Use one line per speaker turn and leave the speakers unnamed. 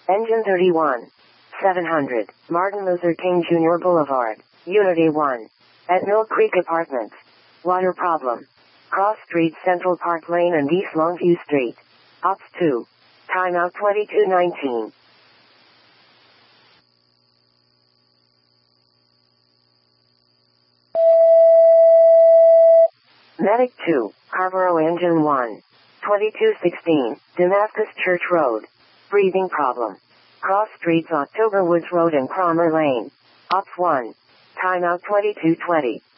Engine 31. 700, Martin Luther King Jr. Boulevard, Unity 1. At Mill Creek Apartments. Water problem. Cross Street, Central Park Lane and East Longview Street. Ops 2. Timeout 2219. Medic 2, Carrboro Engine 1. 2216, Damascus Church Road. Breathing problem. Cross Streets, October Woods Road and Cromer Lane. Ops 1. Timeout 2220.